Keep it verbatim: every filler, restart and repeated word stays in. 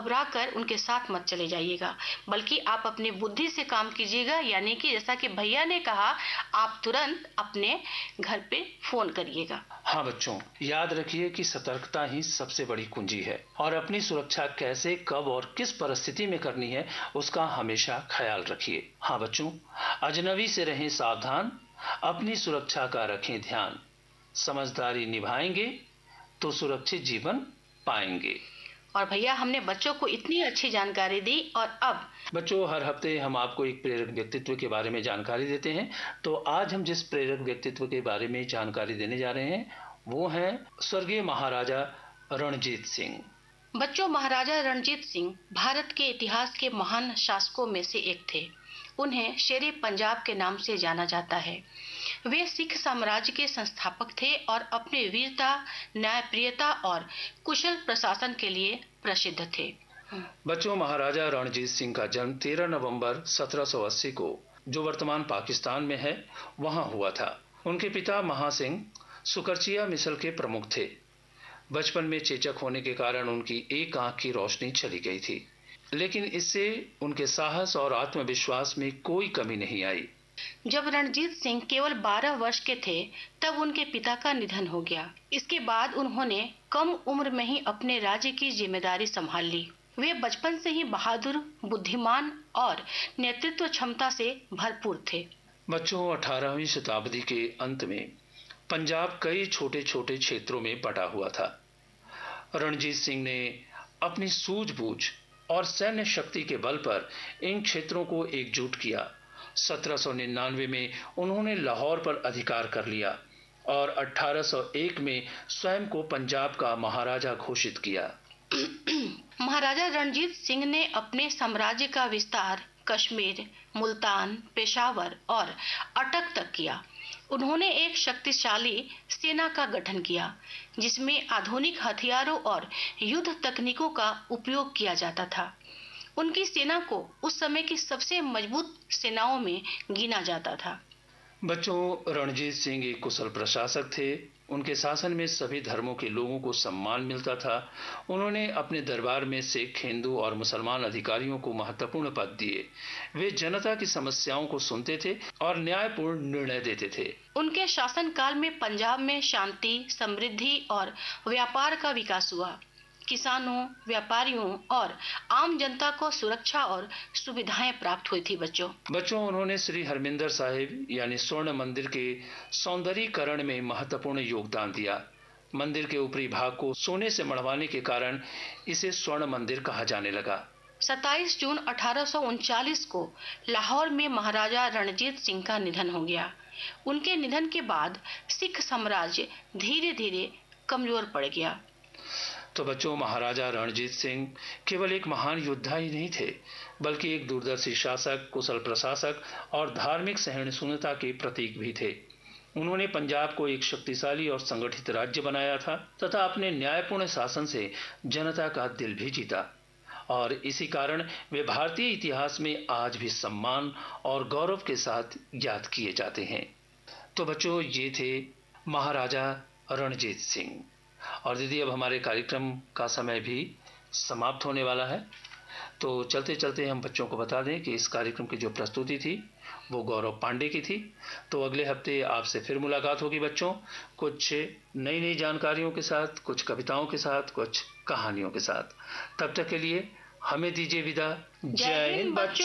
घबरा कर उनके साथ मत चले जाइएगा, बल्कि आप अपनी बुद्धि से काम कीजिएगा। यानी कि जैसा कि भैया ने कहा, आप तुरंत अपने घर पे फोन करिएगा। हाँ बच्चों, याद रखिए कि सतर्कता ही सबसे बड़ी कुंजी है और अपनी सुरक्षा कैसे, कब और किस परिस्थिति में करनी है उसका हमेशा ख्याल रखिए। हाँ बच्चों, अजनबी से रहें सावधान, अपनी सुरक्षा का रखें ध्यान। समझदारी निभाएंगे तो सुरक्षित जीवन पाएंगे। और भैया, हमने बच्चों को इतनी अच्छी जानकारी दी, और अब बच्चों, हर हफ्ते हम आपको एक प्रेरक व्यक्तित्व के बारे में जानकारी देते हैं। तो आज हम जिस प्रेरक व्यक्तित्व के बारे में जानकारी देने जा रहे हैं वो हैं स्वर्गीय महाराजा रणजीत सिंह। बच्चों, महाराजा रणजीत सिंह भारत के इतिहास के महान शासकों में से एक थे। उन्हें शेरे पंजाब के नाम से जाना जाता है। वे सिख साम्राज्य के संस्थापक थे और अपने वीरता, न्यायप्रियता और कुशल प्रशासन के लिए प्रसिद्ध थे। बच्चों, महाराजा रणजीत सिंह का जन्म तेरह नवंबर सत्रह सौ अस्सी को, जो वर्तमान पाकिस्तान में है, वहां हुआ था। उनके पिता महासिंह सुकरचिया मिसल के प्रमुख थे। बचपन में चेचक होने के कारण उनकी एक आंख की रोशनी चली गई थी, लेकिन इससे उनके साहस और आत्मविश्वास में कोई कमी नहीं आई। जब रणजीत सिंह केवल बारह वर्ष के थे तब उनके पिता का निधन हो गया। इसके बाद उन्होंने कम उम्र में ही अपने राज्य की जिम्मेदारी संभाल ली। वे बचपन से ही बहादुर, बुद्धिमान और नेतृत्व क्षमता से भरपूर थे। बच्चों, अठारहवीं शताब्दी के अंत में पंजाब कई छोटे छोटे क्षेत्रों में बटा हुआ था। रणजीत सिंह ने अपनी सूझबूझ और सैन्य शक्ति के बल पर इन क्षेत्रों को एकजुट किया। सत्रह सौ निन्यानवे में उन्होंने लाहौर पर अधिकार कर लिया और अठारह सौ एक में स्वयं को पंजाब का महाराजा घोषित किया। महाराजा रणजीत सिंह ने अपने साम्राज्य का विस्तार कश्मीर, मुल्तान, पेशावर और अटक तक किया। उन्होंने एक शक्तिशाली सेना का गठन किया जिसमें आधुनिक हथियारों और युद्ध तकनीकों का उपयोग किया जाता था। उनकी सेना को उस समय की सबसे मजबूत सेनाओं में गिना जाता था। बच्चों, रणजीत सिंह एक कुशल प्रशासक थे। उनके शासन में सभी धर्मों के लोगों को सम्मान मिलता था। उन्होंने अपने दरबार में सिख, हिंदू और मुसलमान अधिकारियों को महत्वपूर्ण पद दिए। वे जनता की समस्याओं को सुनते थे और न्यायपूर्ण निर्णय देते थे। उनके शासनकाल में पंजाब में शांति, समृद्धि और व्यापार का विकास हुआ। किसानों, व्यापारियों और आम जनता को सुरक्षा और सुविधाएं प्राप्त हुई थी। बच्चों बच्चों उन्होंने श्री हरमिंदर साहिब यानी स्वर्ण मंदिर के सौंदर्यीकरण में महत्वपूर्ण योगदान दिया। मंदिर के ऊपरी भाग को सोने से मढ़वाने के कारण इसे स्वर्ण मंदिर कहा जाने लगा। सत्ताईस जून अठारह सौ उनचालीस को लाहौर में महाराजा रणजीत सिंह का निधन हो गया। उनके निधन के बाद सिख साम्राज्य धीरे धीरे कमजोर पड़ गया। तो बच्चों, महाराजा रणजीत सिंह केवल एक महान योद्धा ही नहीं थे, बल्कि एक दूरदर्शी शासक, कुशल प्रशासक और धार्मिक सहिष्णुता के प्रतीक भी थे। उन्होंने पंजाब को एक शक्तिशाली और संगठित राज्य बनाया था तथा अपने न्यायपूर्ण शासन से जनता का दिल भी जीता, और इसी कारण वे भारतीय इतिहास में आज भी सम्मान और गौरव के साथ याद किए जाते हैं। तो बच्चों, ये थे महाराजा रणजीत सिंह। और दीदी, अब हमारे कार्यक्रम का समय भी समाप्त होने वाला है, तो चलते चलते हम बच्चों को बता दें कि इस कार्यक्रम की जो प्रस्तुति थी वो गौरव पांडे की थी। तो अगले हफ्ते आपसे फिर मुलाकात होगी बच्चों, कुछ नई नई जानकारियों के साथ, कुछ कविताओं के साथ, कुछ कहानियों के साथ। तब तक के लिए हमें दीजिए विदा। जय हिंद बच्चों।